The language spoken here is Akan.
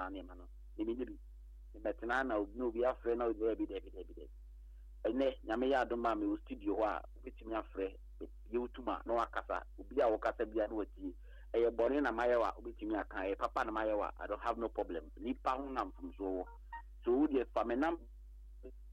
ne ma no ni mi bi betena na no bi afre na obi be ene nyame ya adoma me studio ho a obetimi afre yewtuma no akasa obi a wokasa bia na wati eye bone na mayewa obetimi aka e papa na mayewa I don't have no problem ni pa ho nam from so wo de fa me nam